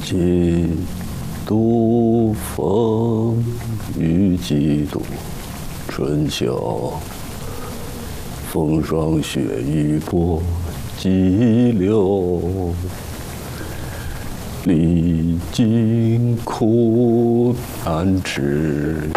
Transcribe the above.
几度风雨，几度春秋。风霜雪雨过激流，历经苦难之